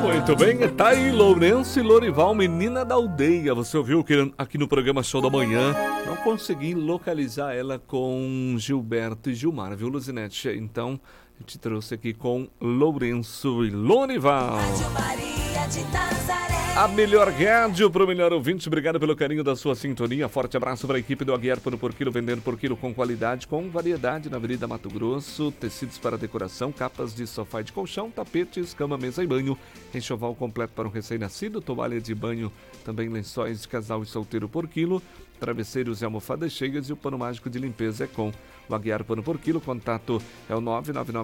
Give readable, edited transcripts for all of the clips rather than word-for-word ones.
Muito bem, tá aí Lourenço e Lorival, Menina da Aldeia. Você ouviu que aqui no programa Show da Manhã não consegui localizar ela com Gilberto e Gilmar, viu, Luzinete? Então, eu te trouxe aqui com Lourenço e Lorival. A melhor rádio pro melhor ouvinte. Obrigado pelo carinho da sua sintonia. Forte abraço para a equipe do Aguiar Pano por Quilo, vendendo por quilo com qualidade, com variedade na Avenida Mato Grosso. Tecidos para decoração, capas de sofá e de colchão, tapetes, cama, mesa e banho. Enxoval completo para um recém-nascido, toalha de banho, também lençóis de casal e solteiro por quilo, travesseiros e almofadas cheias e o pano mágico de limpeza é com o Aguiar Pano por Quilo. Contato é o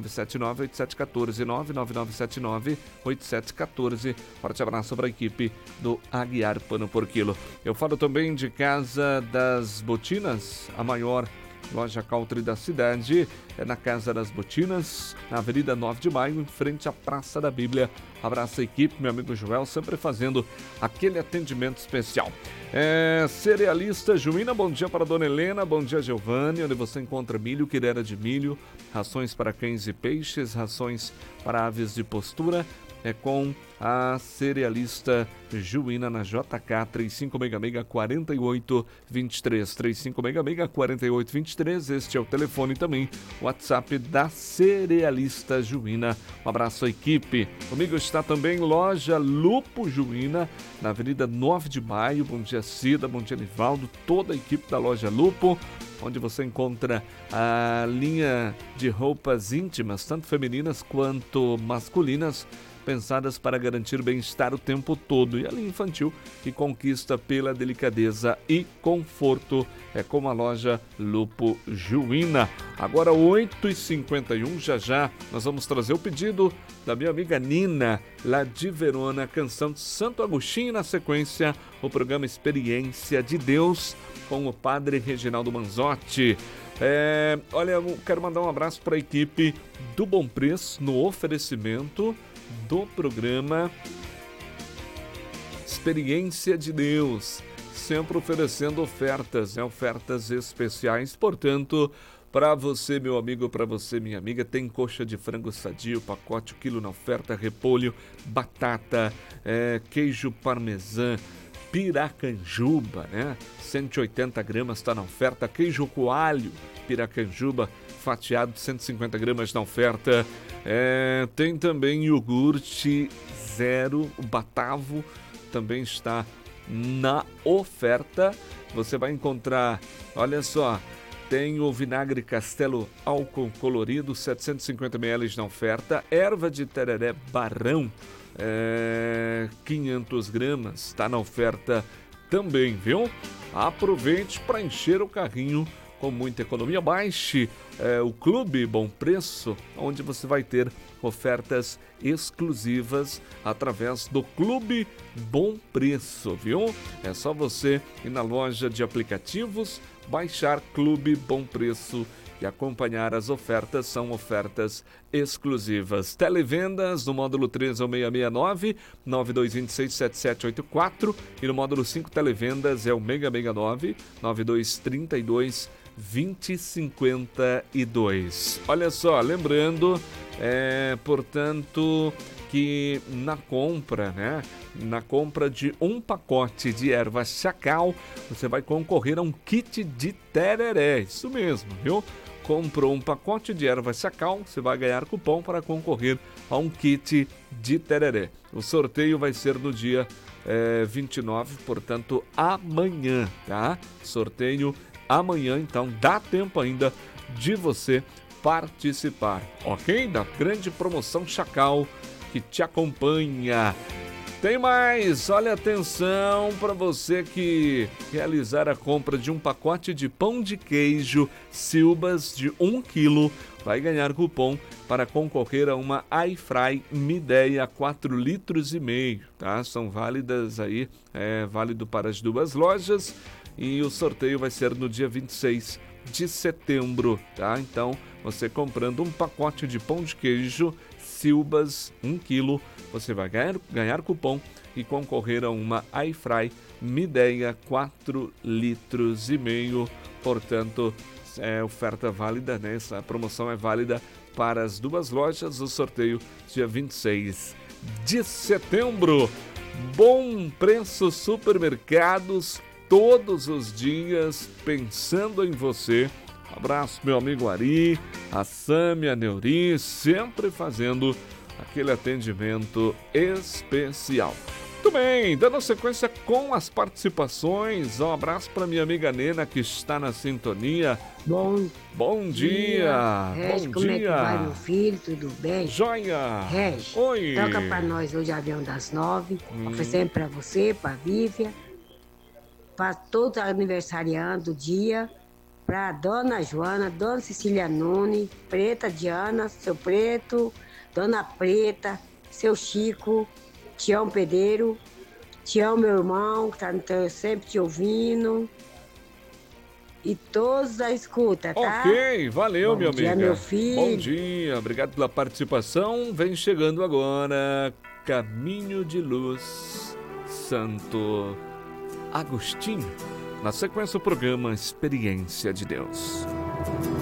99979-8714, 99979-8714. Forte abraço para a equipe do Aguiar Pano por Quilo. Eu falo também de Casa das Botinas, a maior loja country da cidade, é na Casa das Botinas, na Avenida 9 de Maio, em frente à Praça da Bíblia. Abraço a equipe, meu amigo Joel, sempre fazendo aquele atendimento especial. Cerealista Juína, bom dia para a Dona Helena, bom dia Giovanni, onde você encontra milho, quirera de milho, rações para cães e peixes, rações para aves de postura, é com a cerealista Juína na JK 3566-4823, 3566-4823, este é o telefone também, WhatsApp da cerealista Juína. Um abraço à equipe. Comigo está também Loja Lupo Juína, na Avenida 9 de Maio. Bom dia Cida, bom dia Nivaldo, toda a equipe da Loja Lupo, onde você encontra a linha de roupas íntimas, tanto femininas quanto masculinas, pensadas para garantir bem-estar o tempo todo. E a linha infantil, que conquista pela delicadeza e conforto, é como a Loja Lupo Juína. Agora 8h51, já nós vamos trazer o pedido da minha amiga Nina, lá de Verona, canção de Santo Agostinho, e na sequência o programa Experiência de Deus com o Padre Reginaldo Manzotti. Olha, eu quero mandar um abraço para a equipe do Bom Preço no oferecimento do programa Experiência de Deus, sempre oferecendo ofertas, ofertas especiais. Portanto, para você, meu amigo, para você, minha amiga, tem coxa de frango sadio, pacote, quilo na oferta, repolho, batata, queijo parmesão, piracanjuba, 180 gramas está na oferta, queijo coalho, piracanjuba, fatiado, 150 gramas na oferta. Tem também iogurte zero, o Batavo também está na oferta. Você vai encontrar, olha só, tem o vinagre Castelo álcool colorido, 750 ml na oferta. Erva de tereré Barão, 500 gramas, está na oferta também, viu? Aproveite para encher o carrinho com muita economia. Baixe o Clube Bom Preço, onde você vai ter ofertas exclusivas através do Clube Bom Preço, viu? É só você ir na loja de aplicativos, baixar Clube Bom Preço e acompanhar as ofertas, são ofertas exclusivas. Televendas no módulo 3 é o 669 9226 7784 e no módulo 5 televendas é o 669 9232 2052. Olha só, lembrando, portanto, que na compra, na compra de um pacote de erva chacal, você vai concorrer a um kit de tereré. Isso mesmo, viu? Comprou um pacote de erva chacal, você vai ganhar cupom para concorrer a um kit de tereré. O sorteio vai ser no dia 29, portanto, amanhã, tá? Sorteio amanhã, então dá tempo ainda de você participar, ok? Da grande promoção Chacal que te acompanha. Tem mais, olha, atenção para você que realizar a compra de um pacote de pão de queijo Silbas de 1 kg, vai ganhar cupom para concorrer a uma iFry Mideia 4,5 litros, tá? São válidas aí, válido para as duas lojas e o sorteio vai ser no dia 26 de setembro, tá? Então, você comprando um pacote de pão de queijo Silbas 1 kg, você vai ganhar cupom e concorrer a uma iFry Mideia 4,5 litros. Portanto, é oferta válida, Essa promoção é válida para as duas lojas. O sorteio dia 26 de setembro. Bom Preço Supermercados, todos os dias pensando em você. Abraço, meu amigo Ari, a Sâmia, a Neuri, sempre fazendo aquele atendimento especial. Muito bem, dando sequência com as participações. Um abraço para minha amiga Nena, que está na sintonia. Bom dia. Regi, Bom como dia. é que vai, meu filho? Tudo bem? Joia. Regi, Oi. toca para nós hoje Avião das 9, oferecendo para você, para Vívia, para todos aniversariando do dia, para Dona Joana, Dona Cecília Nunes, Preta Diana, seu Preto, Dona Preta, seu Chico, Tião Pedreiro, Tião, meu irmão, que está sempre te ouvindo. E todos da escuta, tá? Ok, valeu, minha amiga. Bom dia, meu filho. Bom dia, obrigado pela participação. Vem chegando agora Caminho de Luz, Santo Agostinho. Na sequência, o programa Experiência de Deus.